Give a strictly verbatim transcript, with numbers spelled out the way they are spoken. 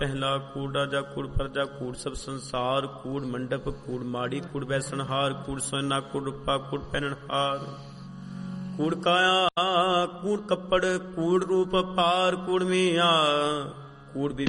ਪਹਿਲਾ ਕੂੜ ਰਾਜਾ, ਕੂੜ ਪ੍ਰਜਾ, ਕੂੜ ਸਭ ਸੰਸਾਰ, ਕੂੜ ਮੰਡਪ, ਕੂੜ ਮਾੜੀ, ਕੂੜ ਬੈਸਣਹਾਰ, ਕੂੜ ਸੋਨਾ, ਕੂੜ ਰੂਪਾ, ਕੂੜ ਪਹਿਨਣਹਾਰ, ਕੂੜ ਕਾਇਆ, ਕੂੜ ਕੱਪੜ, ਕੂੜ ਰੂਪ ਪਾਰ, ਕੂੜ ਮੀਆਂ, ਕੂੜ